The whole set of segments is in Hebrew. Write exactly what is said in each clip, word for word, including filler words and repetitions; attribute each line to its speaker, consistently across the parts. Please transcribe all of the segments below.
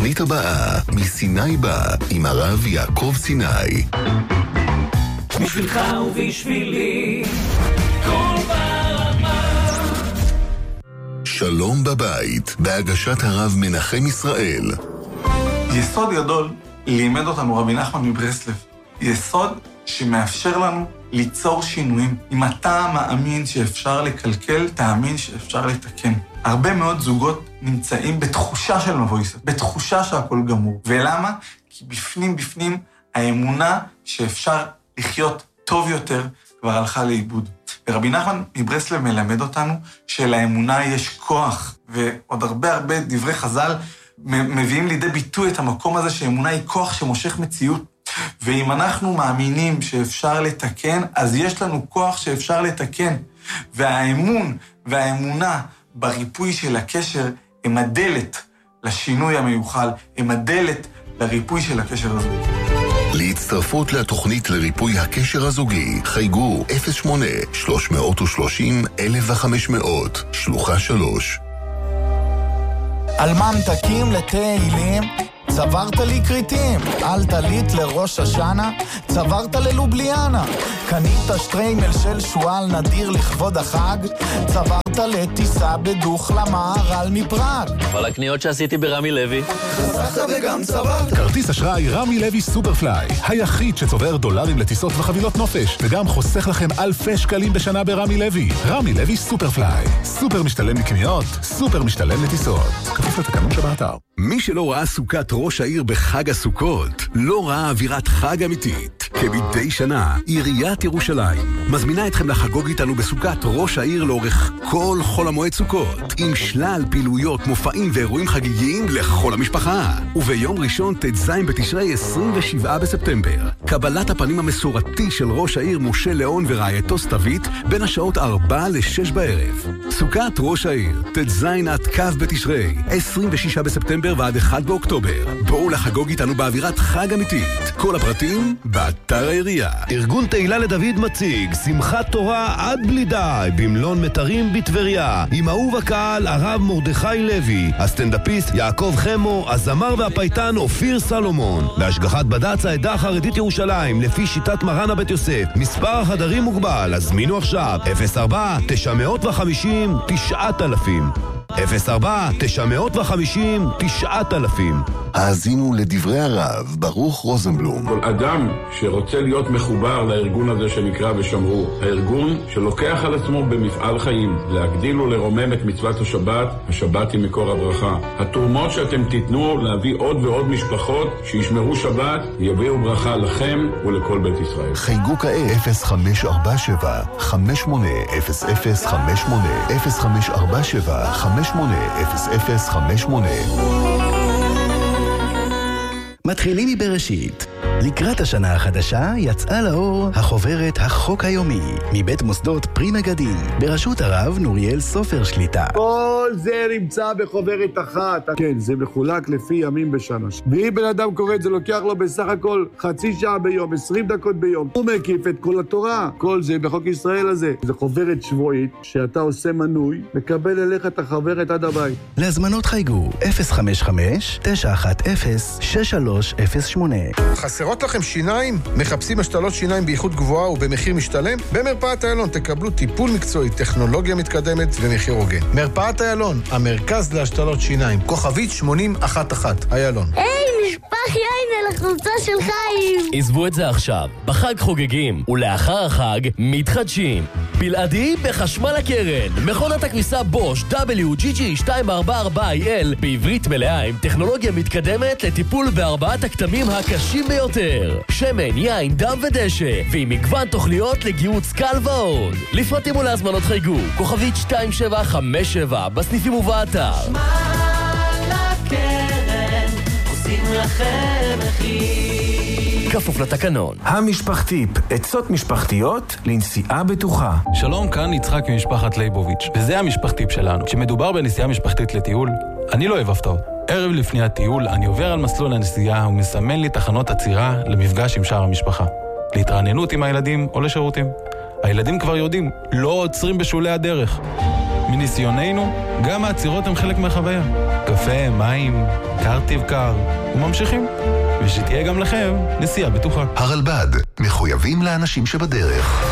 Speaker 1: התוכנית הבאה, מסיני בא, עם הרב יעקב סיני.
Speaker 2: בשבילך ובשבילי, כל ברמה.
Speaker 1: שלום בבית, בהגשת הרב מנחם ישראל.
Speaker 3: יסוד גדול לימד אותנו רבי נחמן מברסלב. יסוד שמאפשר לנו ליצור שינויים. אם אתה מאמין שאפשר לקלקל, תאמין שאפשר לתקן. הרבה מאוד זוגות נמצאים בתחושה של מבויסת, בתחושה שהכל גמור. ולמה? כי בפנים בפנים האמונה שאפשר לחיות טוב יותר כבר הלכה לאיבוד. ורבי נחמן מברסלב מלמד אותנו שלאמונה יש כוח, ועוד הרבה הרבה דברי חז"ל מביאים לידי ביטוי את המקום הזה שאמונה היא כוח שמושך מציאות. ואם אנחנו מאמינים שאפשר לתקן, אז יש לנו כוח שאפשר לתקן. והאמון והאמונה בריפוי של הקשר הם הדלת לשינוי המיוחל, הם הדלת לריפוי של הקשר הזוגי.
Speaker 1: להצטרפות לתוכנית לריפוי הקשר הזוגי, חייגו אפס שמונה שלוש שלושים אלף וחמש מאות, שלוחה שלוש.
Speaker 4: על ממתקים לתהילים, צברת לי קריטים, על תלית לראש השנה, צברת ללובליאנה, קנית שטריימל של שואל נדיר לכבוד החג, צברת לטיסה בדוך למהר"ל מפראג.
Speaker 5: כל הקניות שעשיתי ברמי לוי.
Speaker 4: חסכת וגם צברת.
Speaker 6: כרטיס אשראי רמי לוי סופרפליי, היחיד שצובר דולרים לטיסות וחבילות נופש, וגם חוסך לכם אלפי שקלים בשנה ברמי לוי. רמי לוי סופרפליי, סופר משתלם לקניות, סופר משתלם לטיסות. כפוף לתקנון שבאתר.
Speaker 7: מי שלא ראה סוכת ראש העיר בחג הסוכות, לא ראה אווירת חג אמיתית. כמדי שנה, עיריית ירושלים מזמינה אתכם לחגוג איתנו בסוכת ראש העיר לאורך כל חול המועד סוכות, עם שלל פעילויות, מופעים ואירועים חגיגיים לכל המשפחה. וביום ראשון תז בתשרי עשרים ושבעה בספטמבר, קבלת הפנים המסורתי של ראש העיר משה ליאון ורעייתו סתווית בין השעות ארבע לשש בערב. סוכת ראש העיר, תז עד כ' בתשרי, עשרים ושישה בספטמבר ועד אחד באוקטובר. בואו לחגוג איתנו באווירת חג אמיתית. כל הפרטים באתר העירייה.
Speaker 8: ארגון תהילה לדוד מציג שמחת תורה עד בלי די במלון מטרים בטבריה, עם אהוב הקהל הרב מרדכי לוי, הסטנדאפיסט יעקב חמו, הזמר והפייטן אופיר סלומון, להשגחת בד"ץ העדה החרדית ירושלים לפי שיטת מרן הבית יוסף. מספר החדרים מוגבל, הזמינו עכשיו אפס ארבע תשע חמשים תשעת אלפים, אפס ארבע תשע חמשים תשעת אלפים.
Speaker 1: האזינו לדברי הרב ברוך רוזנבלום.
Speaker 9: כל אדם שרוצה להיות מחובר לארגון הזה שנקרא ושמרו, הארגון שלוקח על עצמו במפעל חיים להגדיל ולרומם את מצוות השבת, השבת היא מקור הברכה. התרומות שאתם תיתנו להביא עוד ועוד משפחות שישמרו שבת, יביאו ברכה לכם ולכל בית ישראל.
Speaker 1: חייגו כעת אפס חמש ארבע שבע חמש שמונה אפס אפס חמש שמונה אפס חמש ארבע שבע חמש שמונה אפס אפס חמש שמונה.
Speaker 10: מתחילים מבראשית. לקראת השנה החדשה יצאה לאור החוברת החוק היומי מבית מוסדות פרי מגדים בראשות הרב נוריאל סופר שליטה.
Speaker 11: כל זה נמצא בחוברת אחת. כן, זה מחולק לפי ימים בשנה. ואם בן אדם קורא את זה, לוקח לו בסך הכל חצי שעה ביום, עשרים דקות ביום. הוא מקיף את כל התורה. כל זה בחוק ישראל הזה. זה חוברת שבועית שאתה עושה מנוי, מקבל אליך את החוברת עד הבית.
Speaker 10: להזמנות חייגו אפס חמש חמש תשע אחת אפס שש שלוש אפס שמונה.
Speaker 12: חסרות לכם שיניים? מחפשים השתלות שיניים באיכות גבוהה ובמחיר משתלם? במרפאת איילון תקבלו טיפול מקצועי, טכנולוגיה מתקדמת ומחיר הוגן. מרפאת איילון, המרכז להשתלות שיניים. כוכבית שמונים אחת אחת, איילון.
Speaker 13: היי, משפח יין על החולצה של חיים.
Speaker 5: עזבו את זה עכשיו. בחג חוגגים, ולאחר החג מתחדשים. בלעדי בחשמל הקרן. מכונת הכביסה בוש דאבליו ג'י ג'י שתיים ארבע ארבע איי אל בעברית מלאה עם טכנולוגיה מתקדמת לטיפול בארבעת הכתמים הקשים ביותר. שמן, יין, דם ודשא, ועם מגוון תוכניות לגיהוץ קל ועוד. לפרטים ולהזמנות חייגו, כוכבית שתיים שבע חמש שבע, בסניפים ובאתר.
Speaker 2: חשמל הקרן, עושים לכם מחיר.
Speaker 5: כפוף לתקנון.
Speaker 14: המשפחתיפ, עצות משפחתיות לנסיעה בטוחה.
Speaker 15: שלום, כאן יצחק ממשפחת ליבוביץ', וזה המשפחתיפ שלנו. כשמדובר בנסיעה משפחתית לטיול, אני לא אוהב הפתעות. ערב לפני הטיול אני עובר על מסלול הנסיעה ומסמן לי תחנות עצירה למפגש עם שאר המשפחה. להתרעננות עם הילדים או לשירותים. הילדים כבר יודעים, לא עוצרים בשולי הדרך. מניסיוננו, גם העצירות הם חלק מהחוויה. קפה, מים, קר תבקר, וממשיכים. ושתהיה גם לכם נסיעה בטוחה.
Speaker 1: הרלב"ד, מחויבים לאנשים שבדרך.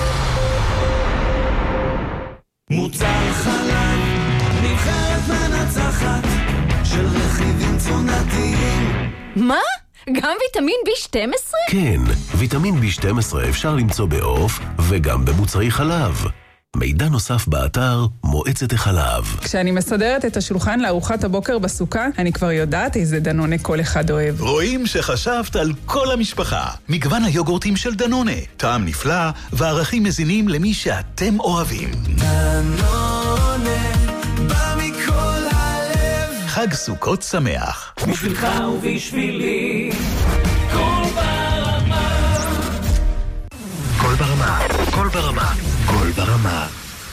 Speaker 2: מוצר חלב, נבחרת מנצחת של רכיבים תזונתיים.
Speaker 16: מה? גם ויטמין בי שתים עשרה?
Speaker 17: כן, ויטמין בי שתים עשרה אפשר למצוא בעוף וגם במוצרי חלב. מידע נוסף באתר מועצת החלב.
Speaker 18: כשאני מסדרת את השולחן לארוחת הבוקר בסוכה, אני כבר יודעת איזה דנונה כל אחד אוהב.
Speaker 19: רואים שחשבת על כל המשפחה. מגוון היוגורטים של דנונה, טעם נפלא וערכים מזינים למי שאתם אוהבים.
Speaker 2: דנונה, בא מכל הלב.
Speaker 19: חג סוכות שמח.
Speaker 2: בשבילך ובשבילי, כל ברמה.
Speaker 17: כל ברמה, כל ברמה. כל ברמה.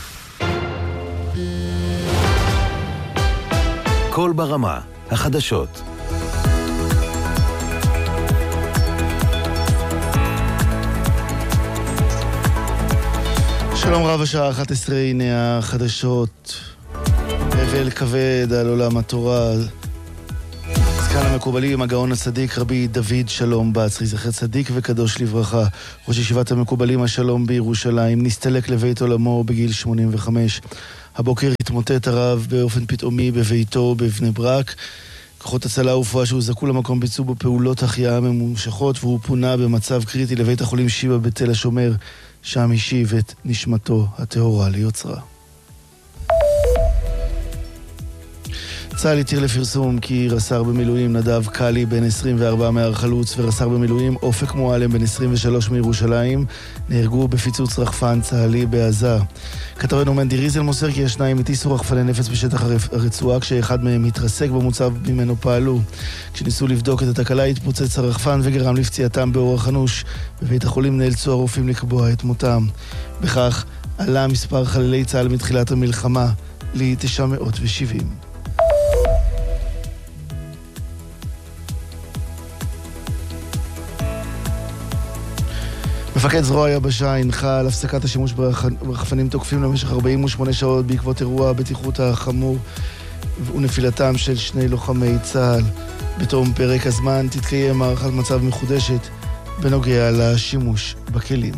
Speaker 17: כל ברמה, החדשות.
Speaker 20: שלום רב, השעה אחת עשרה, הנה החדשות. אבל כבד על עולם התורה. זקן המקובלים, הגאון הצדיק רבי דוד שלום בצרי, זכר צדיק וקדוש לברכה, ראש ישיבת המקובלים השלום בירושלים, נסתלק לבית עולמו בגיל שמונים וחמש. הבוקר התמוטט הרב באופן פתאומי בביתו בבני ברק. כוחות הצלה ורפואה שהוזעקו למקום ביצעו בו פעולות החייאה ממושכות, והוא פונה במצב קריטי לבית החולים שיבא בתל השומר, שם השיב את נשמתו הטהורה ליוצרה. צה"ל התיר לפרסום כי רס"ר במילואים נדב קלי בן עשרים וארבע מהר חלוץ ורס"ר במילואים אופק מועלם בן עשרים ושלוש מירושלים נהרגו בפיצוץ רחפן צה"לי בעזה. כתבנו מנדי ריזל מוסר כי השניים הטיסו רחפני נפץ בשטח הרצועה, כשאחד מהם התרסק במוצב ממנו פעלו. כשניסו לבדוק את התקלה התפוצץ הרחפן וגרם לפציעתם באורח אנוש. בבית החולים נאלצו הרופאים לקבוע את מותם. בכך עלה מספר חללי צה"ל מתחילת המלחמה ל-תשע מאות ושבעים. מפקד זרוע היבשה הנחה על הפסקת השימוש ברחפנים תוקפים למשך ארבעים ושמונה שעות בעקבות אירוע הבטיחות החמור ונפילתם של שני לוחמי צה"ל. בתום פרק הזמן תתקיים הערכת מצב מחודשת בנוגע לשימוש בכלים.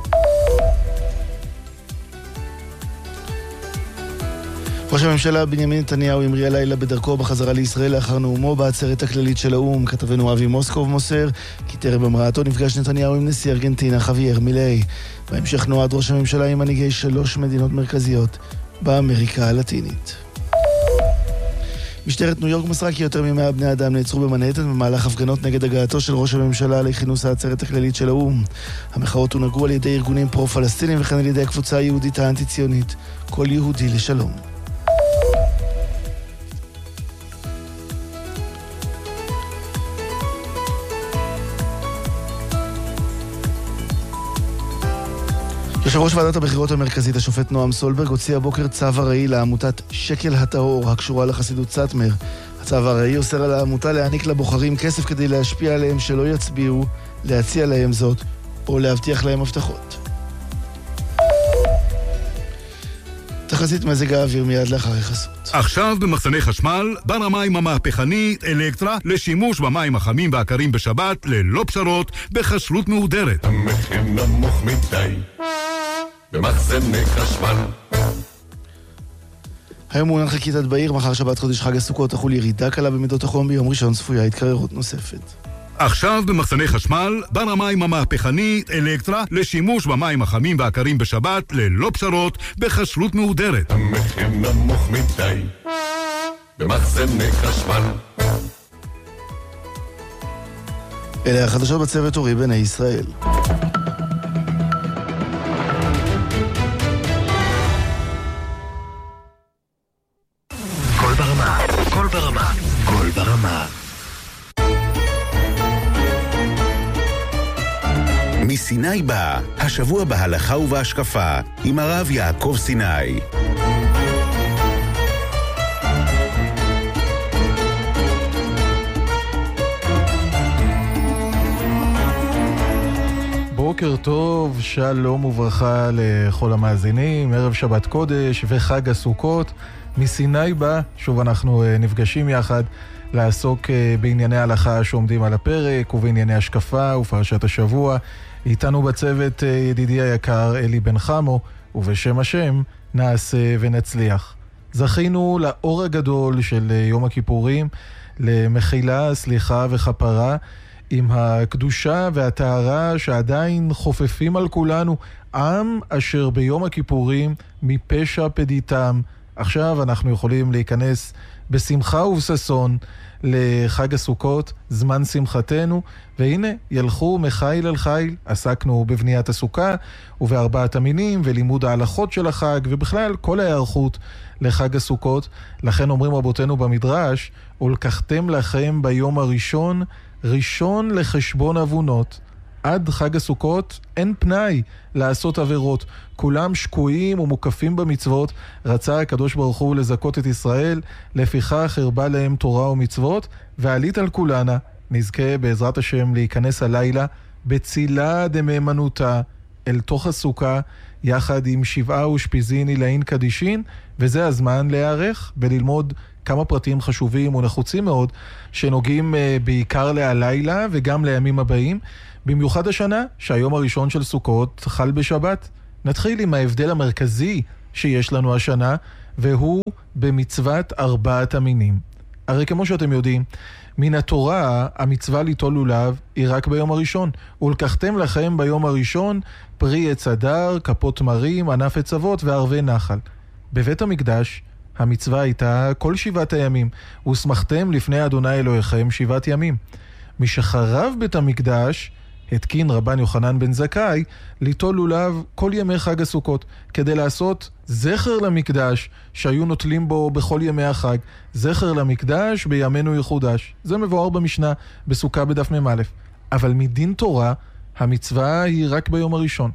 Speaker 20: ראש הממשלה בנימין נתניהו המריא הלילה בדרכו בחזרה לישראל לאחר נאומו בעצרת הכללית של האו"ם. כתבנו אבי מוסקוב מוסר כי טרם המראתו נפגש נתניהו עם נשיא ארגנטינה חווייר מילאי. בהמשך נועד ראש הממשלה עם מנהיגי שלוש מדינות מרכזיות באמריקה הלטינית. משטרת ניו יורק מסרה כי יותר ממאה בני אדם נעצרו במנהטן במהלך הפגנות נגד הגעתו של ראש הממשלה לכינוס העצרת הכללית של האו"ם. המחאות הונהגו על ידי ארגונים פרו-פלסטינים וכן על ידי הקבוצה היהודית האנטי-ציונית כל יהודי לשלום. יושב ראש ועדת הבחירות המרכזית, השופט נועם סולברג, הוציא הבוקר צו ארעי לעמותת שקל הטהור הקשורה לחסידות סאטמר. הצו הארעי אוסר על העמותה להעניק לבוחרים כסף כדי להשפיע עליהם שלא יצביעו, להציע להם זאת או להבטיח להם הבטחות. תחזית מזג האוויר מיד לאחר החסות.
Speaker 21: עכשיו במחסני חשמל, בר המים המהפכני אלקטרה לשימוש במים החמים והקרים בשבת ללא פשרות בחשלות מהודרת.
Speaker 22: המחיר נמוך מדי במחסני חשמל.
Speaker 20: היום מעונן חקיתת בעיר, מחר שבת חודש חג הסוכות תחול ירידה קלה במידות החום, ביום ראשון צפויה התקררות נוספת.
Speaker 21: עכשיו במחסני חשמל, בר המים המהפכני אלקטרה לשימוש במים החמים והקרים בשבת ללא פשרות בחשלות מהודרת.
Speaker 22: המחיר נמוך מדי במחסני חשמל.
Speaker 20: אלה החדשות בצוות אורי בני ישראל.
Speaker 17: כל ברמה, כל ברמה, כל ברמה. מסיני בא, השבוע בהלכה ובהשקפה, עם הרב יעקב סיני.
Speaker 15: בוקר
Speaker 3: בוקר טוב, שלום וברכה לכל המאזינים, ערב שבת קודש וחג הסוכות. מסיני בא, שוב אנחנו נפגשים יחד לעסוק בענייני הלכה שעומדים על הפרק ובענייני השקפה ופרשת השבוע. איתנו בצוות ידידי היקר אלי בן חמו, ובשם השם נעשה ונצליח. זכינו לאור הגדול של יום הכיפורים, למחילה, סליחה וכפרה, עם הקדושה והטהרה שעדיין חופפים על כולנו, עם אשר ביום הכיפורים מפשע פדיתם. עכשיו אנחנו יכולים להיכנס בשמחה ובששון לחג הסוכות, זמן שמחתנו, והנה ילכו מחיל אל חיל. עסקנו בבניית הסוכה ובארבעת המינים ולימוד ההלכות של החג ובכלל כל ההיערכות לחג הסוכות. לכן אומרים רבותינו במדרש, ולקחתם לכם ביום הראשון ראשון לחשבון אבונות. עד חג הסוכות אין פנאי לעשות עבירות, כולם שקועים ומוקפים במצוות. רצה הקדוש ברוך הוא לזכות את ישראל, לפיכך הרבה להם תורה ומצוות, ועלית על כולנה. נזכה בעזרת השם להיכנס הלילה בצילה דמאמנותה אל תוך הסוכה, יחד עם שבעה ושפיזין עילאין קדישין, וזה הזמן להיערך וללמוד כמה פרטים חשובים ונחוצים מאוד שנוגעים בעיקר להלילה וגם לימים הבאים, במיוחד השנה שהיום הראשון של סוכות חל בשבת. נתחיל עם ההבדל המרכזי שיש לנו השנה, והוא במצוות ארבעת המינים. הרי כמו שאתם יודעים, מן התורה המצווה ליטול לולב היא רק ביום הראשון. ולקחתם לכם ביום הראשון פרי עץ הדר, כפות תמרים, ענף עץ אבות וערבי נחל. בבית המקדש המצווה הייתה כל שבעת הימים, ושמחתם לפני אדוני אלוהיכם שבעת ימים. משחרב בית המקדש התקין רבן יוחנן בן זכאי ליטול לולב כל ימי חג הסוכות, כדי לעשות זכר למקדש שהיו נוטלים בו בכל ימי החג. זכר למקדש בימינו יחודש. זה מבואר במשנה בסוכה בדף מ"א. אבל מדין תורה המצווה היא רק ביום הראשון.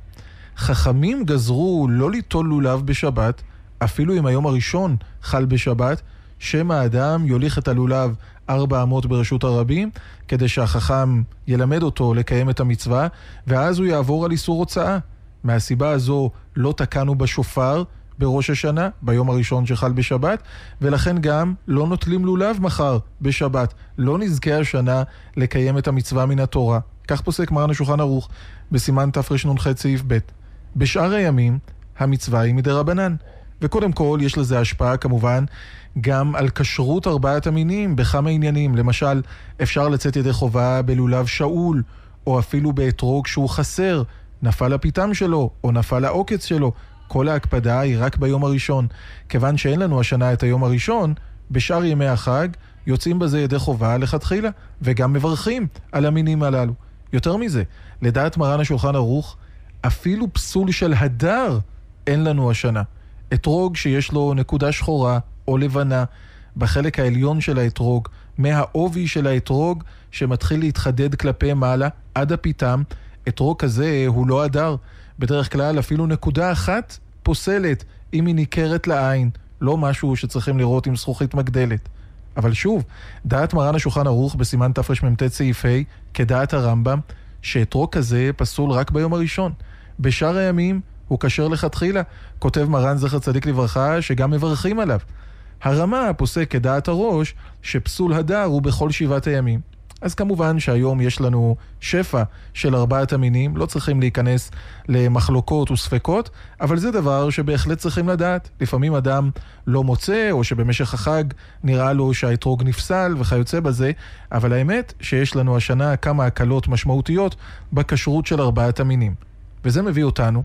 Speaker 3: חכמים גזרו לא ליטול לולב בשבת, אפילו אם היום הראשון חל בשבת, שם האדם יוליך את הלולב ארבע אמות ברשות הרבים, כדי שהחכם ילמד אותו לקיים את המצווה, ואז הוא יעבור על איסור הוצאה. מהסיבה הזו לא תקענו בשופר בראש השנה, ביום הראשון שחל בשבת, ולכן גם לא נוטלים לולב מחר בשבת. לא נזכה השנה לקיים את המצווה מן התורה. כך פוסק מרן השולחן ערוך בסימן תרנ"ח סעיף ב'. בשאר הימים המצווה היא מדרבנן. וקודם כל יש לזה השפעה כמובן גם על כשרות ארבעת המינים בכמה עניינים. למשל, אפשר לצאת ידי חובה בלולב שאול, או אפילו באתרוג שהוא חסר, נפל הפיתם שלו או נפל העוקץ שלו. כל ההקפדה היא רק ביום הראשון. כיוון שאין לנו השנה את היום הראשון, בשאר ימי החג יוצאים בזה ידי חובה לכתחילה, וגם מברכים על המינים הללו. יותר מזה, לדעת מרן השולחן ערוך, אפילו פסול של הדר אין לנו השנה. אתרוג שיש לו נקודה שחורה או לבנה בחלק העליון של האתרוג, מהעובי של האתרוג שמתחיל להתחדד כלפי מעלה עד הפיתם, אתרוג כזה הוא לא הדר. בדרך כלל אפילו נקודה אחת פוסלת אם היא ניכרת לעין, לא משהו שצריכים לראות עם זכוכית מגדלת. אבל שוב, דעת מרן השולחן ערוך בסימן תרמ"ט סעיף ה' כדעת הרמב"ם, שאתרוג כזה פסול רק ביום הראשון. בשאר הימים הוא כשר לכתחילה. כותב מרן זכר צדיק לברכה שגם מברכים עליו. הרמה פוסק כדעת הראש שפסול הדר הוא בכל שבעת הימים. אז כמובן שהיום יש לנו שפע של ארבעת המינים, לא צריכים להיכנס למחלוקות וספקות, אבל זה דבר שבהחלט צריכים לדעת. לפעמים אדם לא מוצא, או שבמשך החג נראה לו שהאתרוג נפסל וכיוצא בזה, אבל האמת שיש לנו השנה כמה הקלות משמעותיות בכשרות של ארבעת המינים. וזה מביא אותנו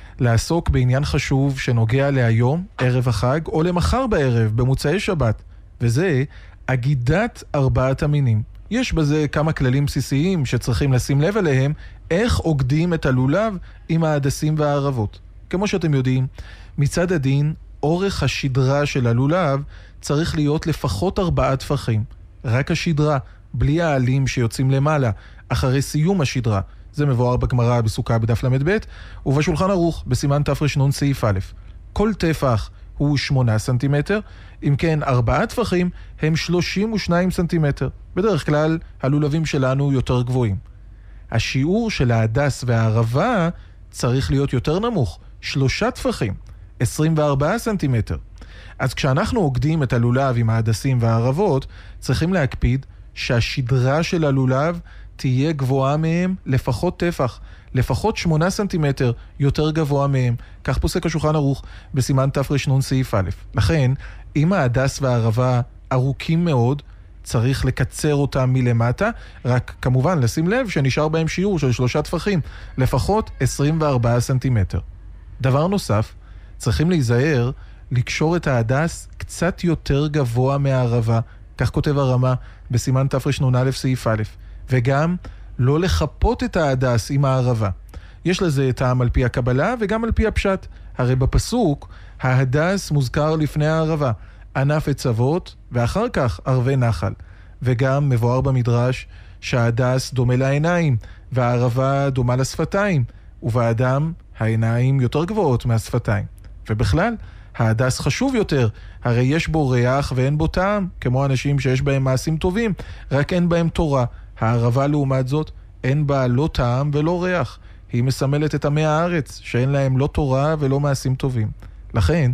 Speaker 3: לעסוק בעניין חשוב שנוגע להיום, ערב החג, או למחר בערב, במוצאי שבת, וזה אגידת ארבעת המינים. יש בזה כמה כללים בסיסיים שצריכים לשים לב אליהם, איך עוגדים את הלולב עם ההדסים והערבות. כמו שאתם יודעים, מצד הדין, אורך השדרה של הלולב צריך להיות לפחות ארבעה טפחים. רק השדרה, בלי העלים שיוצאים למעלה, אחרי סיום השדרה. זה מבואר בגמרא בסוכה בדף למד ב' ובשולחן ערוך בסימן תרנ"ח סעיף א'. כל טפח הוא שמונה סנטימטר, אם כן ארבעה טפחים הם שלושים ושניים סנטימטר. בדרך כלל הלולבים שלנו יותר גבוהים. השיעור של ההדס והערבה צריך להיות יותר נמוך, שלושה טפחים, עשרים וארבעה סנטימטר. אז כשאנחנו עוגדים את הלולב עם ההדסים והערבות, צריכים להקפיד שהשדרה של הלולב תהיה גבוהה מהם לפחות טפח, לפחות שמונה סנטימטר יותר גבוה מהם. כך פוסק השולחן ערוך בסימן תר"ן סעיף א'. לכן, אם ההדס והערבה ארוכים מאוד, צריך לקצר אותם מלמטה, רק כמובן לשים לב שנשאר בהם שיעור של שלושה טפחים, לפחות עשרים וארבעה סנטימטר. דבר נוסף, צריכים להיזהר לקשור את ההדס קצת יותר גבוה מהערבה, כך כותב הרמה בסימן תר"ן א' סעיף א', וגם לא לחפות את ההדס עם הערבה. יש לזה טעם על פי הקבלה וגם על פי הפשט. הרי בפסוק ההדס מוזכר לפני הערבה, ענף עצבות ואחר כך ערבי נחל. וגם מבואר במדרש שההדס דומה לעיניים והערבה דומה לשפתיים, ובאדם העיניים יותר גבוהות מהשפתיים. ובכלל, ההדס חשוב יותר, הרי יש בו ריח ואין בו טעם, כמו אנשים שיש בהם מעשים טובים, רק אין בהם תורה. הערבה לעומת זאת, אין בה לא טעם ולא ריח. היא מסמלת את עמי הארץ, שאין להם לא תורה ולא מעשים טובים. לכן,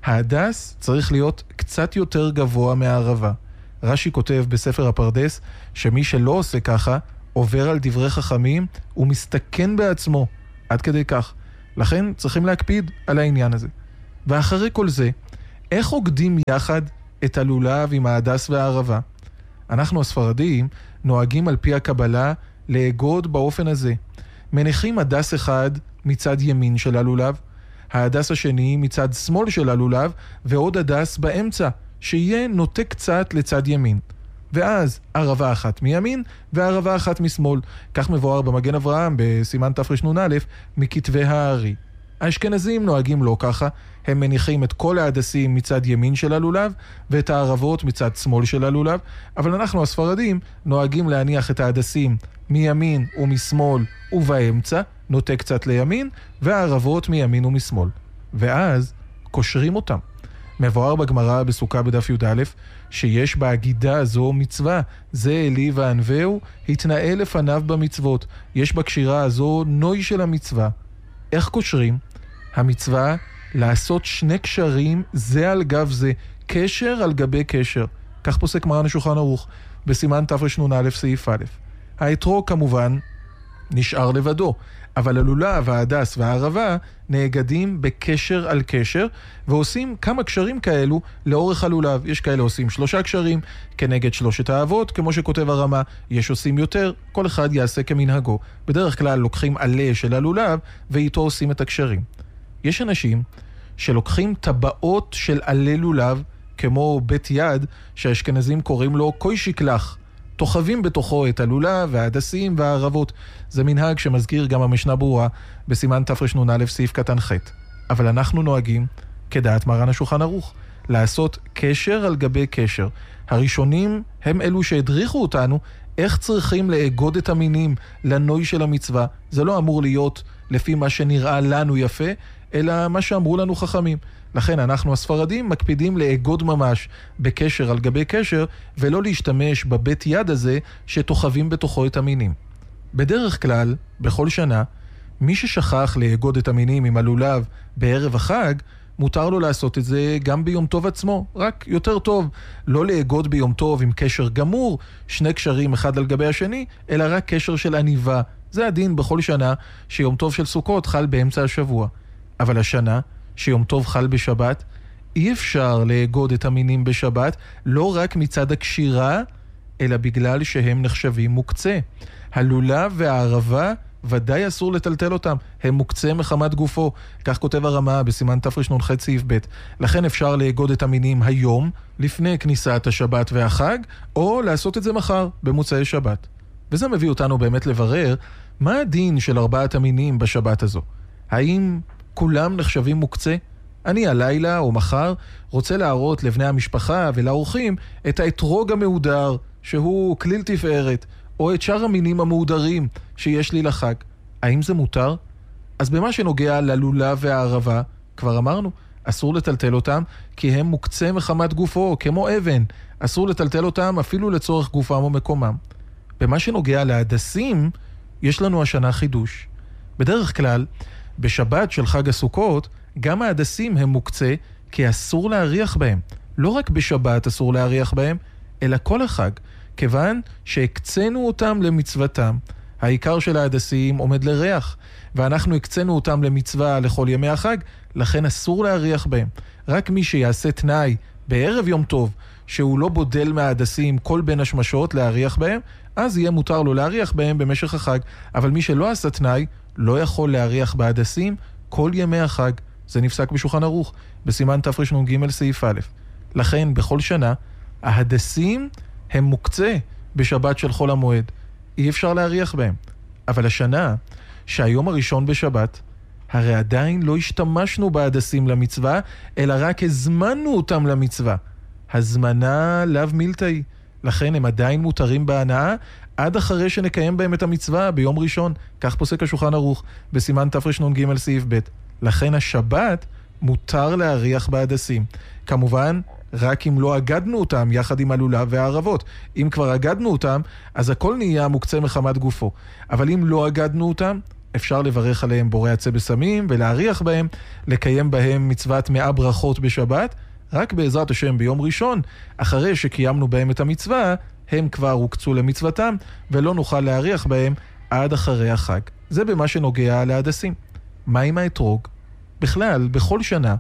Speaker 3: ההדס צריך להיות קצת יותר גבוה מהערבה. רש"י כותב בספר הפרדס, שמי שלא עושה ככה, עובר על דברי חכמים ומסתכן בעצמו, עד כדי כך. לכן צריכים להקפיד על העניין הזה. ואחרי כל זה, איך עוגדים יחד את הלולב עם ההדס והערבה? אנחנו הספרדים נוהגים על פי הקבלה לאגוד באופן הזה. מניחים הדס אחד מצד ימין של הלולב, ההדס השני מצד שמאל של הלולב, ועוד הדס באמצע, שיהיה נוטה קצת לצד ימין. ואז ערבה אחת מימין וערבה אחת משמאל. כך מבואר במגן אברהם בסימן תר"ן א' מכתבי הארי. האשכנזים נוהגים לא ככה, הם מניחים את כל ההדסים מצד ימין של הלולב ואת הערבות מצד שמאל של הלולב, אבל אנחנו הספרדים נוהגים להניח את ההדסים מימין ומשמאל ובאמצע, נוטה קצת לימין, והערבות מימין ומשמאל. ואז קושרים אותם. מבואר בגמרא בסוכה בדף י"א שיש בהגידה הזו מצווה, זה אלי וענווהו, התנאה לפניו במצוות. יש בקשירה הזו נוי של המצווה. איך קושרים? המצווה לעשות שני קשרים זה על גב זה, קשר על גבי קשר. כך פוסק מרן השולחן ערוך בסימן תר"ן א' סעיף א'. האתרוג כמובן נשאר לבדו, אבל הלולב, ההדס והערבה נאגדים בקשר על קשר, ועושים כמה קשרים כאלו לאורך הלולב. יש כאלה עושים שלושה קשרים כנגד שלושת האבות, כמו שכותב הרמה, יש עושים יותר, כל אחד יעשה כמנהגו. בדרך כלל לוקחים עלה של הלולב ואיתו עושים את הקשרים. יש אנשים שלוקחים טבעות של עלה לולב, כמו בית יד, שהאשכנזים קוראים לו קוי שיקלח, תוחבים בתוכו את הלולב וההדסים והערבות. זה מנהג שמזכיר גם המשנה ברורה בסימן תר"ן א' סעיף קטן ח'. אבל אנחנו נוהגים, כדעת מרן השולחן ערוך, לעשות קשר על גבי קשר. הראשונים הם אלו שהדריכו אותנו איך צריכים לאגוד את המינים לנוי של המצווה. זה לא אמור להיות לפי מה שנראה לנו יפה, אלא מה שאמרו לנו חכמים. לכן אנחנו הספרדים מקפידים לאגוד ממש בקשר על גבי קשר, ולא להשתמש בבית יד הזה שתוחבים בתוכו את המינים. בדרך כלל, בכל שנה, מי ששכח לאגוד את המינים עם הלולב בערב החג, מותר לו לעשות את זה גם ביום טוב עצמו, רק יותר טוב. לא לאגוד ביום טוב עם קשר גמור, שני קשרים אחד על גבי השני, אלא רק קשר של עניבה. זה הדין בכל שנה שיום טוב של סוכות חל באמצע השבוע. אבל השנה, שיום טוב חל בשבת, אי אפשר לאגוד את המינים בשבת, לא רק מצד הקשירה, אלא בגלל שהם נחשבים מוקצה. הלולב והערבה ודאי אסור לטלטל אותם, הם מוקצה מחמת גופו. כך כותב הרמה בסימן תר"ן ח' סעיף ב'. לכן אפשר לאגוד את המינים היום, לפני כניסת השבת והחג, או לעשות את זה מחר, במוצאי שבת. וזה מביא אותנו באמת לברר מה הדין של ארבעת המינים בשבת הזו. האם כולם נחשבים מוקצה? אני הלילה או מחר רוצה להראות לבני המשפחה ולאורחים את האתרוג המהודר, שהוא כליל תפארת, או את שאר המינים המהודרים שיש לי לחג. האם זה מותר? אז במה שנוגע ללולב והערבה, כבר אמרנו, אסור לטלטל אותם כי הם מוקצה מחמת גופו, כמו אבן. אסור לטלטל אותם אפילו לצורך גופם או מקומם. במה שנוגע להדסים, יש לנו השנה חידוש. בדרך כלל, בשבת של חג הסוכות, גם ההדסים הם מוקצה, כי אסור להריח בהם. לא רק בשבת אסור להריח בהם, אלא כל החג, כיוון שהקצנו אותם למצוותם. העיקר של ההדסים עומד לריח, ואנחנו הקצנו אותם למצווה לכל ימי החג, לכן אסור להריח בהם. רק מי שיעשה תנאי בערב יום טוב, שהוא לא בודל מההדסים כל בין השמשות להריח בהם, אז יהיה מותר לו להריח בהם במשך החג. אבל מי שלא עשה תנאי, לא יכול להריח בהדסים כל ימי החג. זה נפסק בשולחן ערוך, בסימן תרנ"ג סעיף א'. לכן, בכל שנה, ההדסים הם מוקצה בשבת של חול המועד. אי אפשר להריח בהם. אבל השנה, שהיום הראשון בשבת, הרי עדיין לא השתמשנו בהדסים למצווה, אלא רק הזמנו אותם למצווה. הזמנה לאו מילתאי. לכן הם עדיין מותרים בהנאה, עד אחרי שנקיים בהם את המצווה ביום ראשון. כך פוסק השולחן ערוך, בסימן תרנ"ג סעיף ב'. לכן השבת מותר להריח בהדסים. כמובן, רק אם לא אגדנו אותם יחד עם הלולב והערבות. אם כבר אגדנו אותם, אז הכל נהיה מוקצה מחמת גופו. אבל אם לא אגדנו אותם, אפשר לברך עליהם בורא עצי בסמים ולהריח בהם, לקיים בהם מצוות מאה ברכות בשבת, רק בעזרת השם ביום ראשון, אחרי שקיימנו בהם את המצווה, הם כבר הוקצו למצוותם, ולא נוכל להריח בהם עד אחרי החג. זה במה שנוגע להדסים. מה עם האתרוג? בכלל, בכל שנה,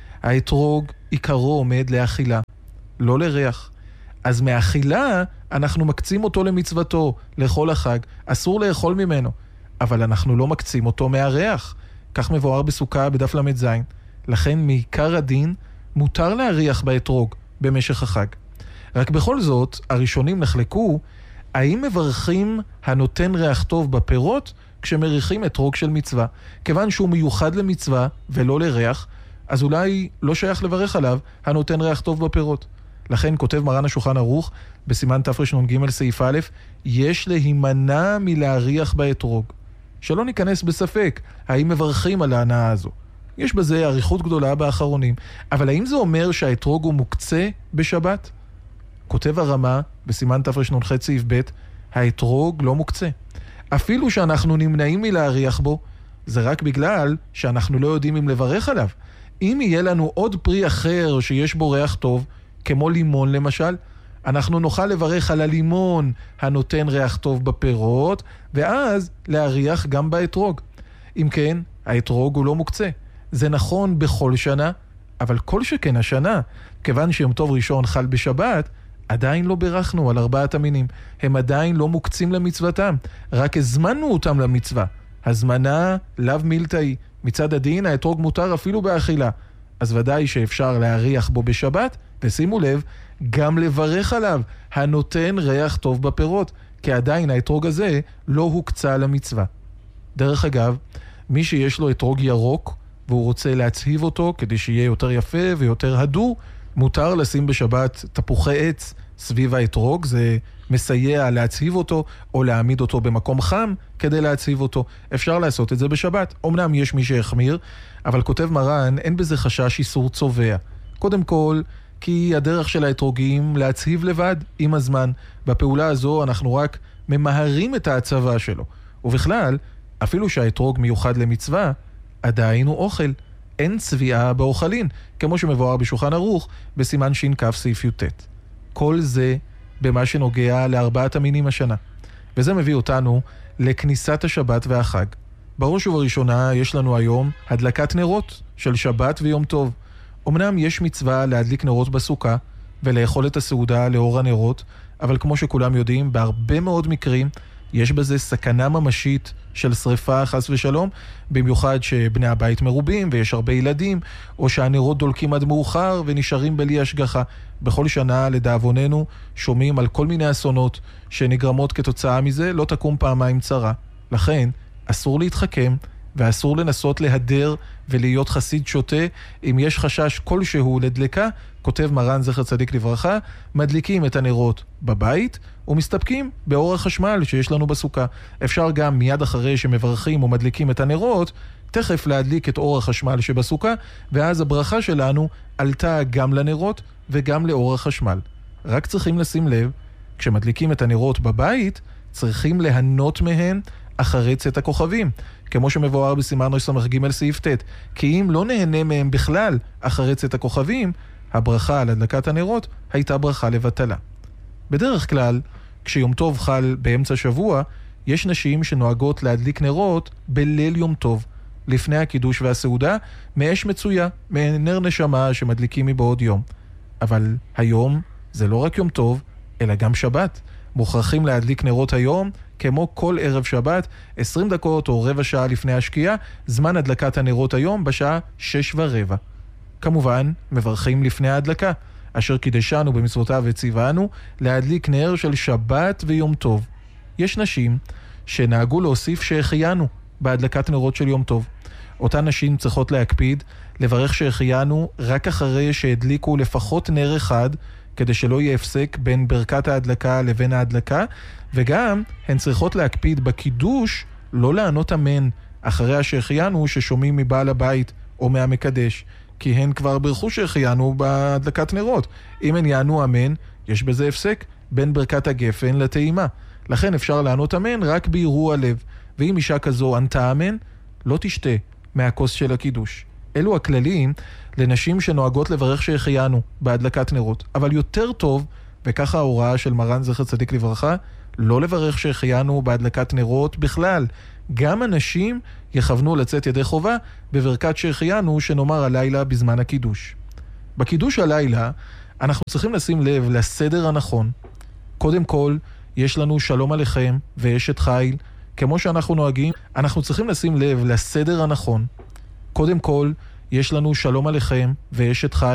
Speaker 3: האתרוג עיקרו עומד לאכילה, לא לריח. אז מאכילה אנחנו מקצים אותו למצוותו, לכל החג. אסור לאכול ממנו, אבל אנחנו לא מקצים אותו מהריח. כך מבואר בסוכה בדף למד זין. לכן מעיקר הדין מותר להריח באתרוג במשך החג. רק בכל זאת, הראשונים נחלקו, האם מברכים הנותן ריח טוב בפירות כשמריחים אתרוג של מצווה? כיוון שהוא מיוחד למצווה ולא לריח, אז אולי לא שייך לברך עליו הנותן ריח טוב בפירות. לכן כותב מרן השולחן ערוך בסימן תרנ"ג סעיף א', יש להימנע מלהריח באתרוג. שלא ניכנס בספק האם מברכים על ההנאה הזו. יש בזה עריכות גדולה באחרונים, אבל האם זה אומר שהאתרוג הוא מוקצה בשבת? כותב הרמה בסימן תרנ"ח סעיף ב', האתרוג לא מוקצה. אפילו שאנחנו נמנעים מלהריח בו, זה רק בגלל שאנחנו לא יודעים אם לברך עליו. אם יהיה לנו עוד פרי אחר שיש בו ריח טוב, כמו לימון למשל, אנחנו נוכל לברך על הלימון הנותן ריח טוב בפירות, ואז להריח גם באתרוג. אם כן, האתרוג הוא לא מוקצה. זה נכון בכל שנה, אבל כל שכן השנה, כיוון שיום טוב ראשון חל בשבת, עדיין לא בירכנו על ארבעת המינים. הם עדיין לא מוקצים למצוותם, רק הזמנו אותם למצווה. הזמנה לאו מילתאי. מצד הדין האתרוג מותר אפילו באכילה. אז ודאי שאפשר להריח בו בשבת, ושימו לב, גם לברך עליו, הנותן ריח טוב בפירות, כי עדיין האתרוג הזה לא הוקצה למצווה. דרך אגב, מי שיש לו אתרוג ירוק, והוא רוצה להצהיב אותו כדי שיהיה יותר יפה ויותר הדור, מותר לשים בשבת תפוחי עץ סביב האתרוג, זה מסייע להצהיב אותו או להעמיד אותו במקום חם כדי להצהיב אותו. אפשר לעשות את זה בשבת. אמנם יש מי שהחמיר, אבל כותב מרן, אין בזה חשש איסור צובע. קודם כל, כי הדרך של האתרוגים להצהיב לבד עם הזמן. בפעולה הזו אנחנו רק ממהרים את ההצבה שלו. ובכלל, אפילו שהאתרוג מיוחד למצווה, עדיין הוא אוכל. אין צביעה באוכלין, כמו שמבואר בשולחן ערוך בסימן ש"כ סעיף י"ט. כל זה במה שנוגע לארבעת המינים השנה. וזה מביא אותנו לכניסת השבת והחג. בראש ובראשונה יש לנו היום הדלקת נרות של שבת ויום טוב. אמנם יש מצווה להדליק נרות בסוכה ולאכול את הסעודה לאור הנרות, אבל כמו שכולם יודעים, בהרבה מאוד מקרים יש בזה סכנה ממשית של שריפה חס ושלום, במיוחד שבני הבית מרובים ויש הרבה ילדים, או שהנרות דולקים עד מאוחר ונשארים בלי השגחה. בכל שנה, לדאבוננו, שומעים על כל מיני אסונות שנגרמות כתוצאה מזה, לא תקום פעמיים צרה. לכן, אסור להתחכם ואסור לנסות להדר ולהיות חסיד שוטה. אם יש חשש כלשהו לדלקה, כותב מרן זכר צדיק לברכה, מדליקים את הנרות בבית ומסתפקים באור החשמל שיש לנו בסוכה. אפשר גם מיד אחרי שמברכים או מדליקים את הנרות, תכף להדליק את אור החשמל שבסוכה, ואז הברכה שלנו עלתה גם לנרות וגם לאור החשמל. רק צריכים לשים לב, כשמדליקים את הנרות בבית, צריכים להנות מהן אחרי צאת הכוכבים, כמו שמבואר בסימן רס"ג סעיף ט', כי אם לא נהנה מהם בכלל אחרי צאת הכוכבים, הברכה על הדלקת הנרות הייתה ברכה לבטלה. בדרך כלל, כשיום טוב חל באמצע שבוע, יש נשים שנוהגות להדליק נרות בליל יום טוב, לפני הקידוש והסעודה, מאש מצויה, מנר נשמה שמדליקים מבעוד יום. אבל היום זה לא רק יום טוב, אלא גם שבת. מוכרחים להדליק נרות היום, כמו כל ערב שבת, עשרים דקות או רבע שעה לפני השקיעה, זמן הדלקת הנרות היום בשעה שש ורבע. כמובן, מברכים לפני ההדלקה, אשר קידשנו במצוותיו וציוונו, להדליק נר של שבת ויום טוב. יש נשים שנהגו להוסיף שהחיינו בהדלקת נרות של יום טוב. אותן נשים צריכות להקפיד, לברך שהחיינו רק אחרי שהדליקו לפחות נר אחד, כדי שלא יהיה הפסק בין ברכת ההדלקה לבין ההדלקה, וגם הן צריכות להקפיד בקידוש לא לענות אמן אחרי שהחיינו ששומעים מבעל הבית או מהמקדש, כי הן כבר ברכו שהחיינו בהדלקת נרות. אם הן יענו אמן, יש בזה הפסק בין ברכת הגפן לטעימה. לכן אפשר לענות אמן רק בירוע לב, ואם אישה כזו ענתה אמן, לא תשתה מהכוס של הקידוש. אלו הכללים לנשים שנוהגות לברך שהחיינו בהדלקת נרות. אבל יותר טוב, וככה ההוראה של מרן זכר צדיק לברכה, לא לברך שהחיינו בהדלקת נרות בכלל. גם אנשים יכוונו לצאת ידי חובה בברכת שהחיינו שנאמר הלילה בזמן הקידוש. בקידוש הלילה אנחנו צריכים לשים לב לסדר הנכון. קודם כל, יש לנו שלום עליכם ואשת חיל, כמו שאנחנו נוהגים, אנחנו צריכים לשים לב לסדר הנכון. קודם כל, יש לנו שלום עליכם ואשת חיל,